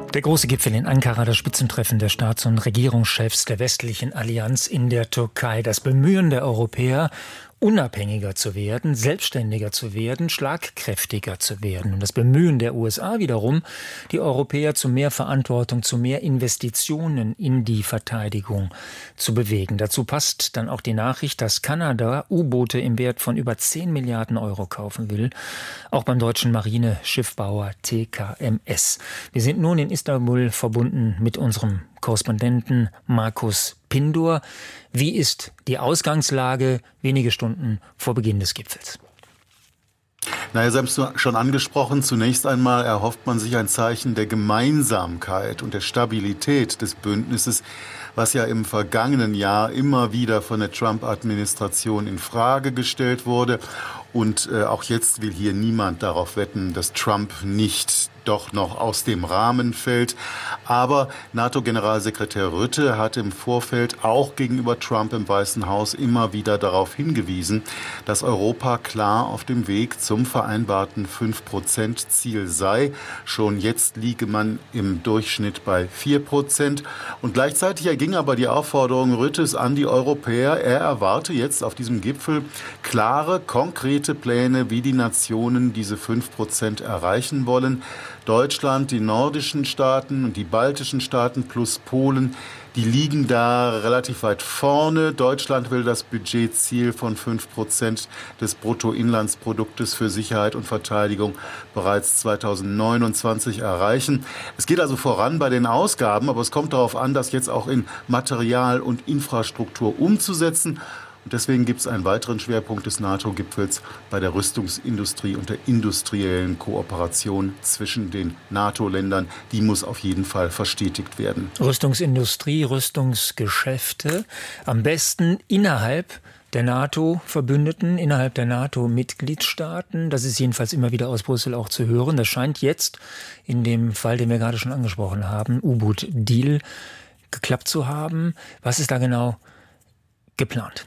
Der große Gipfel in Ankara, das Spitzentreffen der Staats- und Regierungschefs der westlichen Allianz in der Türkei. Das Bemühen der Europäer, unabhängiger zu werden, selbstständiger zu werden, schlagkräftiger zu werden. Und das Bemühen der USA wiederum, die Europäer zu mehr Verantwortung, zu mehr Investitionen in die Verteidigung zu bewegen. Dazu passt dann auch die Nachricht, dass Kanada U-Boote im Wert von über 10 Milliarden Euro kaufen will, auch beim deutschen Marineschiffbauer TKMS. Wir sind nun in Istanbul verbunden mit unserem Korrespondenten Markus Pindur. Wie ist die Ausgangslage wenige Stunden vor Beginn des Gipfels? Naja, Sie haben es schon angesprochen. Zunächst einmal erhofft man sich ein Zeichen der Gemeinsamkeit und der Stabilität des Bündnisses, was ja im vergangenen Jahr immer wieder von der Trump-Administration in Frage gestellt wurde. Und auch jetzt will hier niemand darauf wetten, dass Trump nicht doch noch aus dem Rahmen fällt. Aber NATO-Generalsekretär Rutte hat im Vorfeld auch gegenüber Trump im Weißen Haus immer wieder darauf hingewiesen, dass Europa klar auf dem Weg zum vereinbarten 5%-Ziel sei. Schon jetzt liege man im Durchschnitt bei 4%. Und gleichzeitig erging aber die Aufforderung Rüttes an die Europäer, er erwarte jetzt auf diesem Gipfel klare, konkrete Pläne, wie die Nationen diese 5% erreichen wollen. Deutschland, die nordischen Staaten und die baltischen Staaten plus Polen, die liegen da relativ weit vorne. Deutschland will das Budgetziel von 5% des Bruttoinlandsproduktes für Sicherheit und Verteidigung bereits 2029 erreichen. Es geht also voran bei den Ausgaben, aber es kommt darauf an, das jetzt auch in Material und Infrastruktur umzusetzen. Und deswegen gibt es einen weiteren Schwerpunkt des NATO-Gipfels bei der Rüstungsindustrie und der industriellen Kooperation zwischen den NATO-Ländern. Die muss auf jeden Fall verstetigt werden. Rüstungsindustrie, Rüstungsgeschäfte, am besten innerhalb der NATO-Verbündeten, innerhalb der NATO-Mitgliedstaaten. Das ist jedenfalls immer wieder aus Brüssel auch zu hören. Das scheint jetzt in dem Fall, den wir gerade schon angesprochen haben, U-Boot-Deal, geklappt zu haben. Was ist da genau geplant?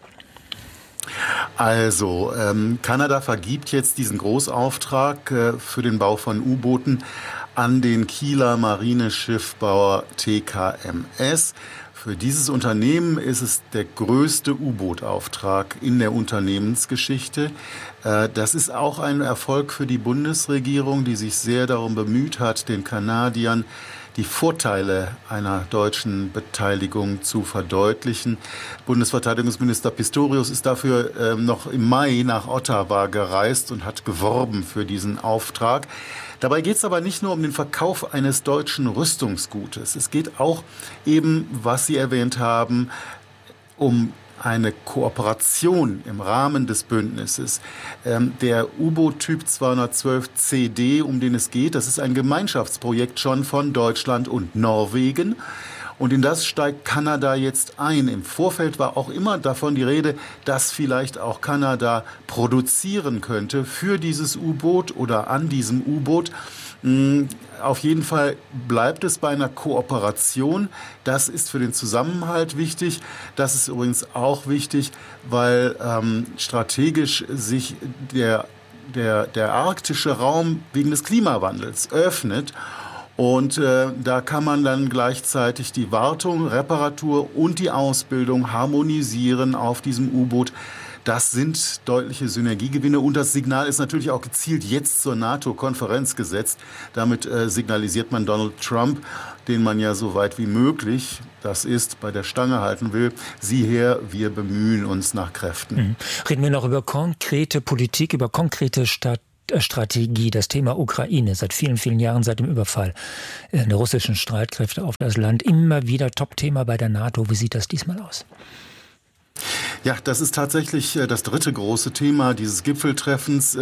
Also, Kanada vergibt jetzt diesen Großauftrag für den Bau von U-Booten an den Kieler Marineschiffbauer TKMS. Für dieses Unternehmen ist es der größte U-Boot-Auftrag in der Unternehmensgeschichte. Das ist auch ein Erfolg für die Bundesregierung, die sich sehr darum bemüht hat, den Kanadiern die Vorteile einer deutschen Beteiligung zu verdeutlichen. Bundesverteidigungsminister Pistorius ist dafür noch im Mai nach Ottawa gereist und hat geworben für diesen Auftrag. Dabei geht es aber nicht nur um den Verkauf eines deutschen Rüstungsgutes. Es geht auch eben, was Sie erwähnt haben, um eine Kooperation im Rahmen des Bündnisses. Der U-Boot-Typ 212 CD, um den es geht, das ist ein Gemeinschaftsprojekt schon von Deutschland und Norwegen. Und in das steigt Kanada jetzt ein. Im Vorfeld war auch immer davon die Rede, dass vielleicht auch Kanada produzieren könnte für dieses U-Boot oder an diesem U-Boot. Auf jeden Fall bleibt es bei einer Kooperation. Das ist für den Zusammenhalt wichtig. Das ist übrigens auch wichtig, weil strategisch sich der arktische Raum wegen des Klimawandels öffnet. Und da kann man dann gleichzeitig die Wartung, Reparatur und die Ausbildung harmonisieren auf diesem U-Boot. Das sind deutliche Synergiegewinne und das Signal ist natürlich auch gezielt jetzt zur NATO-Konferenz gesetzt. Damit signalisiert man Donald Trump, den man ja so weit wie möglich, das ist, bei der Stange halten will. Sieh her, wir bemühen uns nach Kräften. Reden wir noch über konkrete Politik, über konkrete Strategie, das Thema Ukraine, seit vielen, vielen Jahren, seit dem Überfall der russischen Streitkräfte auf das Land, immer wieder Top-Thema bei der NATO. Wie sieht das diesmal aus? Ja, das ist tatsächlich das dritte große Thema dieses Gipfeltreffens.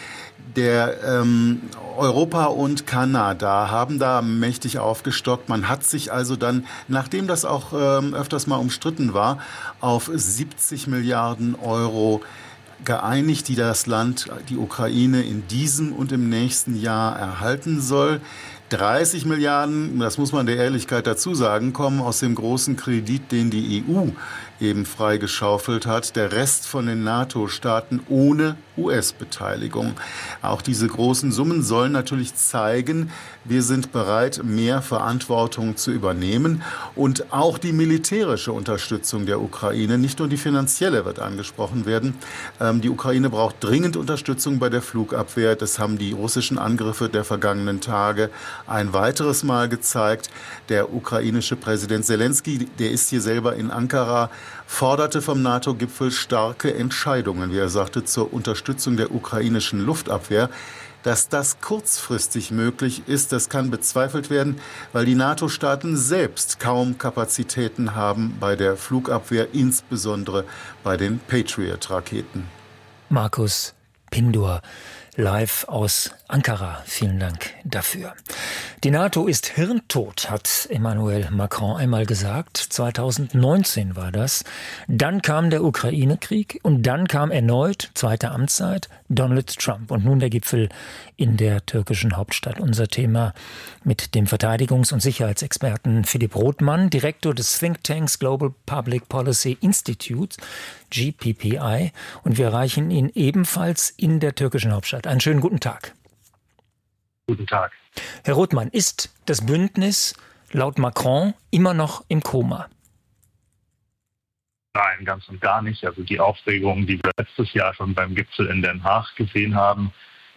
Europa und Kanada haben da mächtig aufgestockt. Man hat sich also dann, nachdem das auch öfters mal umstritten war, auf 70 Milliarden Euro geeinigt, die das Land, die Ukraine, in diesem und im nächsten Jahr erhalten soll. 30 Milliarden, das muss man der Ehrlichkeit dazu sagen, kommen aus dem großen Kredit, den die EU eben freigeschaufelt hat. Der Rest von den NATO-Staaten ohne US-Beteiligung. Auch diese großen Summen sollen natürlich zeigen, wir sind bereit, mehr Verantwortung zu übernehmen. Und auch die militärische Unterstützung der Ukraine, nicht nur die finanzielle, wird angesprochen werden. Die Ukraine braucht dringend Unterstützung bei der Flugabwehr. Das haben die russischen Angriffe der vergangenen Tage ein weiteres Mal gezeigt. Der ukrainische Präsident Selenskyj, der ist hier selber in Ankara, forderte vom NATO-Gipfel starke Entscheidungen, wie er sagte, zur Unterstützung der ukrainischen Luftabwehr. Dass das kurzfristig möglich ist, das kann bezweifelt werden, weil die NATO-Staaten selbst kaum Kapazitäten haben bei der Flugabwehr, insbesondere bei den Patriot-Raketen. Markus Pindur, live aus Ankara. Vielen Dank dafür. Die NATO ist hirntot, hat Emmanuel Macron einmal gesagt. 2019 war das. Dann kam der Ukraine-Krieg und dann kam erneut, zweite Amtszeit, Donald Trump. Und nun der Gipfel in der türkischen Hauptstadt. Unser Thema mit dem Verteidigungs- und Sicherheitsexperten Philipp Rothmann, Direktor des Thinktanks Global Public Policy Institute, GPPI. Und wir erreichen ihn ebenfalls in der türkischen Hauptstadt. Einen schönen guten Tag. Guten Tag. Herr Rothmann, ist das Bündnis laut Macron immer noch im Koma? Nein, ganz und gar nicht. Also die Aufregung, die wir letztes Jahr schon beim Gipfel in Den Haag gesehen haben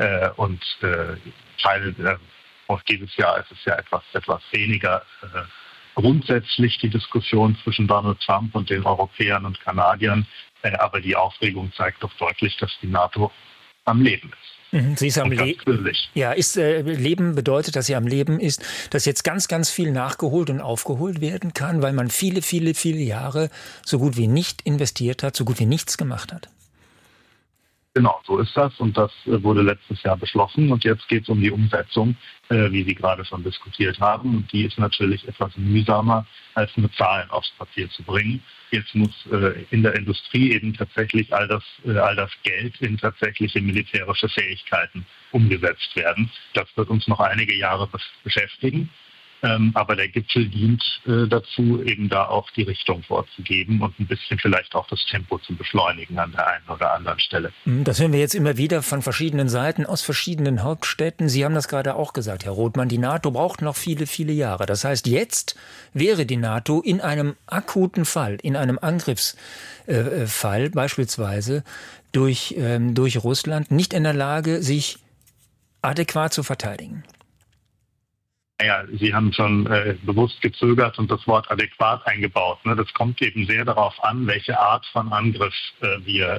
auch dieses Jahr ist es ja etwas weniger grundsätzlich die Diskussion zwischen Donald Trump und den Europäern und Kanadiern. Aber die Aufregung zeigt doch deutlich, dass die NATO am Leben ist. Sie ist am Leben. Ja, Leben bedeutet, dass sie am Leben ist, dass jetzt ganz, ganz viel nachgeholt und aufgeholt werden kann, weil man viele, viele, viele Jahre so gut wie nicht investiert hat, so gut wie nichts gemacht hat. Genau, so ist das. Und das wurde letztes Jahr beschlossen. Und jetzt geht es um die Umsetzung, wie Sie gerade schon diskutiert haben. Und die ist natürlich etwas mühsamer, als nur Zahlen aufs Papier zu bringen. Jetzt muss in der Industrie eben tatsächlich all das Geld in tatsächliche militärische Fähigkeiten umgesetzt werden. Das wird uns noch einige Jahre beschäftigen. Aber der Gipfel dient dazu, eben da auch die Richtung vorzugeben und ein bisschen vielleicht auch das Tempo zu beschleunigen an der einen oder anderen Stelle. Das hören wir jetzt immer wieder von verschiedenen Seiten, aus verschiedenen Hauptstädten. Sie haben das gerade auch gesagt, Herr Rothmann, die NATO braucht noch viele, viele Jahre. Das heißt, jetzt wäre die NATO in einem akuten Fall, in einem Angriffsfall beispielsweise durch Russland nicht in der Lage, sich adäquat zu verteidigen. Ja, Sie haben schon bewusst gezögert und das Wort adäquat eingebaut. Ne? Das kommt eben sehr darauf an, welche Art von Angriff wir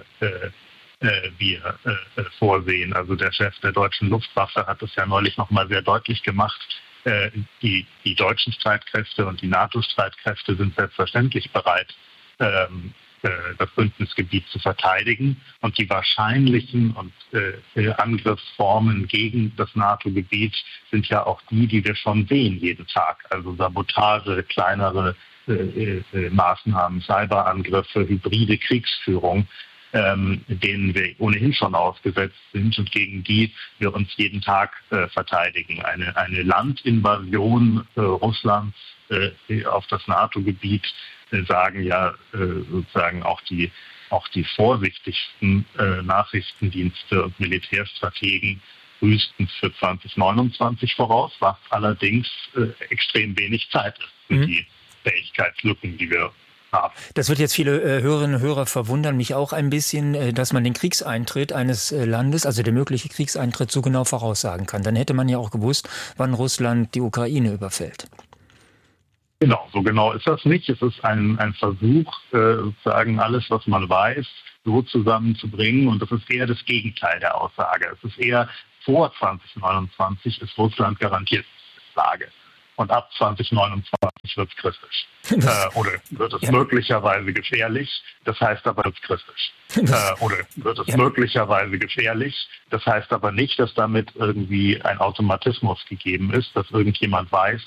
vorsehen. Also der Chef der deutschen Luftwaffe hat es ja neulich nochmal sehr deutlich gemacht. Die deutschen Streitkräfte und die NATO-Streitkräfte sind selbstverständlich bereit, das Bündnisgebiet zu verteidigen. Und die wahrscheinlichen Angriffsformen gegen das NATO-Gebiet sind ja auch die wir schon sehen jeden Tag. Also Sabotage, kleinere Maßnahmen, Cyberangriffe, hybride Kriegsführung, denen wir ohnehin schon ausgesetzt sind und gegen die wir uns jeden Tag verteidigen. Eine Landinvasion Russlands auf das NATO-Gebiet sagen ja sozusagen auch die vorsichtigsten Nachrichtendienste und Militärstrategen frühestens für 2029 voraus, was allerdings extrem wenig Zeit ist für die Fähigkeitslücken, die wir haben. Das wird jetzt viele Hörerinnen und Hörer verwundern, mich auch ein bisschen, dass man den Kriegseintritt eines Landes, also der mögliche Kriegseintritt, so genau voraussagen kann. Dann hätte man ja auch gewusst, wann Russland die Ukraine überfällt. Genau, so genau ist das nicht. Es ist ein Versuch, sozusagen alles, was man weiß, so zusammenzubringen. Und das ist eher das Gegenteil der Aussage. Es ist eher vor 2029 ist Russland garantiert in der Lage. Und ab 2029 wird es kritisch. Oder wird es möglicherweise gefährlich. Das heißt aber, wird es kritisch. Oder wird es möglicherweise gefährlich. Das heißt aber nicht, dass damit irgendwie ein Automatismus gegeben ist, dass irgendjemand weiß,